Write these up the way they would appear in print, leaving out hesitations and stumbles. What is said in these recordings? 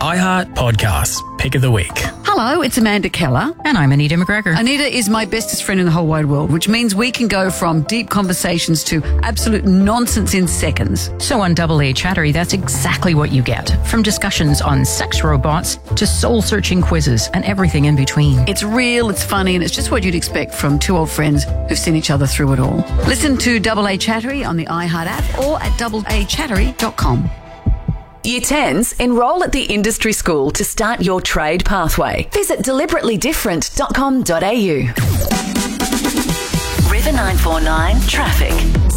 iHeart Podcasts Pick of the Week. Hello, it's Amanda Keller. And I'm Anita McGregor. Anita is my bestest friend in the whole wide world, which means we can go from deep conversations to absolute nonsense in seconds. So on Double A Chattery, that's exactly what you get. From discussions on sex robots to soul-searching quizzes and everything in between. It's real, it's funny, and it's just what you'd expect from two old friends who've seen each other through it all. Listen to Double A Chattery on the iHeart app or at doubleachattery.com. Year 10s, enrol at the industry school to start your trade pathway. Visit deliberately-different.com.au. River 949 Traffic.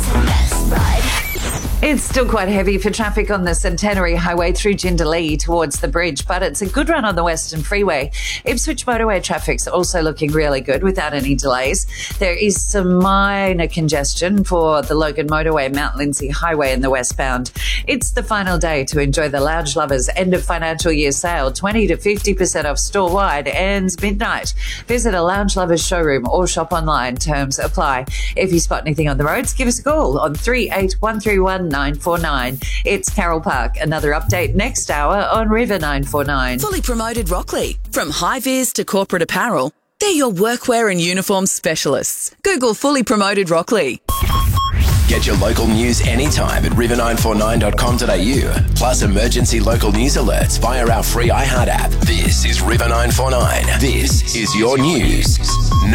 It's still quite heavy for traffic on the Centenary Highway through Jindalee towards the bridge, but it's a good run on the Western Freeway. Ipswich motorway traffic's also looking really good without any delays. There is some minor congestion for the Logan Motorway, Mount Lindesay Highway in the westbound. It's the final day to enjoy the Lounge Lovers end of financial year sale. 20 to 50% off store-wide, ends midnight. Visit a Lounge Lovers showroom or shop online. Terms apply. If you spot anything on the roads, give us a call on 38131 949. It's Carol Park. Another update next hour on River 949. Fully Promoted Rockley. From high-vis to corporate apparel, they're your workwear and uniform specialists. Google Fully Promoted Rockley. Get your local news anytime at river949.com.au. Plus emergency local news alerts via our free iHeart app. This is River 949. This is your news.